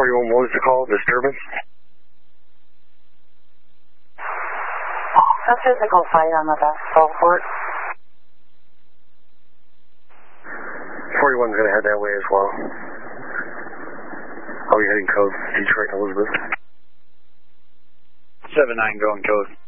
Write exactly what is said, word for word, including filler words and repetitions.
forty-one, what was the call? Disturbance? A physical fight on the basketball court. forty-one's going to head that way as well. I'll be heading code, Detroit, Elizabeth. seven nine going code.